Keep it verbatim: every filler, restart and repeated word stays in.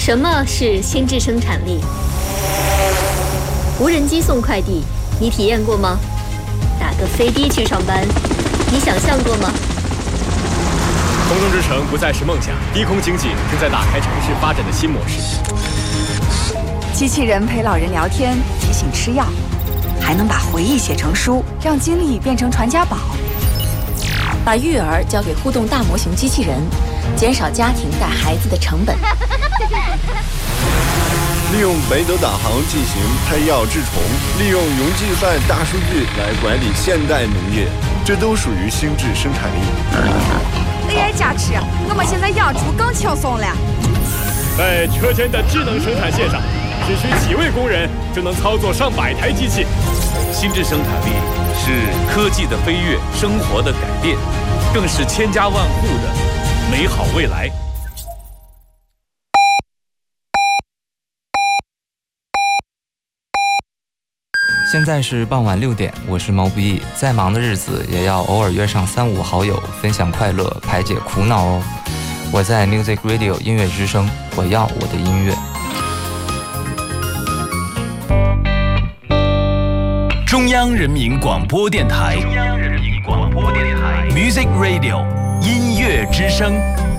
什么是心智生产力？无人机送快递，你体验过吗？打个飞的去上班，你想象过吗？ 空中之城不再是梦想，低空经济正在打开城市发展的新模式。 机器人陪老人聊天，提醒吃药，还能把回忆写成书，让经历变成传家宝。 把育儿交给互动大模型机器人，减少家庭带孩子的成本。 利用北斗导航进行胎药治虫，利用云计算大数据来管理现代农业，这都属于心智生产力。 A I 加持，我们现在养猪更轻松了。 在车间的智能生产线上，只需几位工人就能操作上百台机器。 心智生产力是科技的飞跃，生活的改变，更是千家万户的美好未来。 现在是傍晚六点，我是毛不易。再忙的日子也要偶尔约上三五好友，分享快乐，排解苦恼哦。我在 Music Radio 音乐之声，我要我的音乐。 中央人民广播电台，中央人民广播电台 Music Radio 音乐之声。